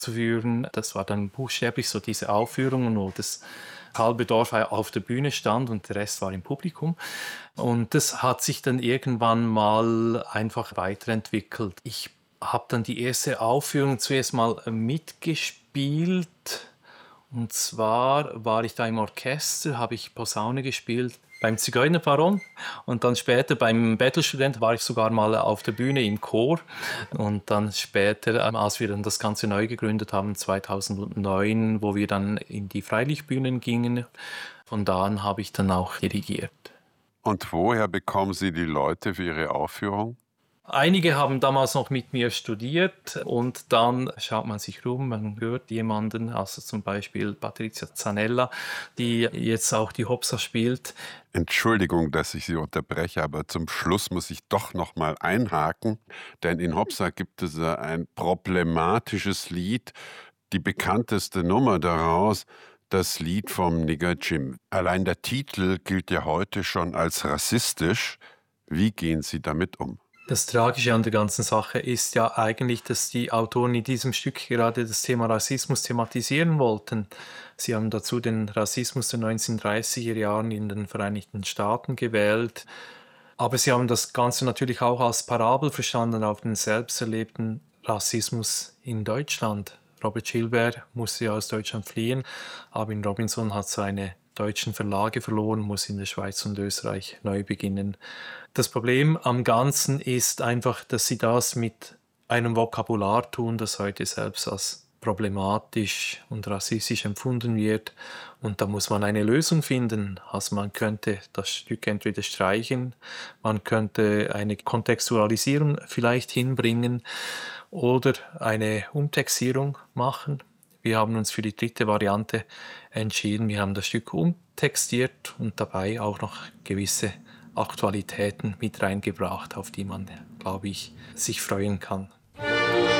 aufzuführen. Das war dann buchstäblich so diese Aufführungen, wo das halbe Dorf auf der Bühne stand und der Rest war im Publikum. Und das hat sich dann irgendwann mal einfach weiterentwickelt. Ich habe dann die erste Aufführung zuerst mal mitgespielt. Und zwar war ich da im Orchester, habe ich Posaune gespielt beim Zigeunerbaron und dann später beim Bettelstudent war ich sogar mal auf der Bühne im Chor und dann später, als wir dann das Ganze neu gegründet haben, 2009, wo wir dann in die Freilichtbühnen gingen, von da an habe ich dann auch dirigiert. Und woher bekommen Sie die Leute für Ihre Aufführung? Einige haben damals noch mit mir studiert und dann schaut man sich rum, man hört jemanden, also zum Beispiel Patrizia Zanella, die jetzt auch die Hopsa spielt. Entschuldigung, dass ich Sie unterbreche, aber zum Schluss muss ich doch noch mal einhaken, denn in Hopsa gibt es ein problematisches Lied, die bekannteste Nummer daraus, das Lied vom Nigger Jim. Allein der Titel gilt ja heute schon als rassistisch. Wie gehen Sie damit um? Das Tragische an der ganzen Sache ist ja eigentlich, dass die Autoren in diesem Stück gerade das Thema Rassismus thematisieren wollten. Sie haben dazu den Rassismus der 1930er Jahren in den Vereinigten Staaten gewählt. Aber sie haben das Ganze natürlich auch als Parabel verstanden auf den selbst erlebten Rassismus in Deutschland. Robert Gilbert musste ja aus Deutschland fliehen. Armin Robinson hat seine deutschen Verlage verloren, muss in der Schweiz und Österreich neu beginnen. Das Problem am Ganzen ist einfach, dass sie das mit einem Vokabular tun, das heute selbst als problematisch und rassistisch empfunden wird. Und da muss man eine Lösung finden. Also man könnte das Stück entweder streichen, man könnte eine Kontextualisierung vielleicht hinbringen oder eine Umtextierung machen. Wir haben uns für die dritte Variante entschieden. Wir haben das Stück umtextiert und dabei auch noch gewisse Aktualitäten mit reingebracht, auf die man, glaube ich, sich freuen kann.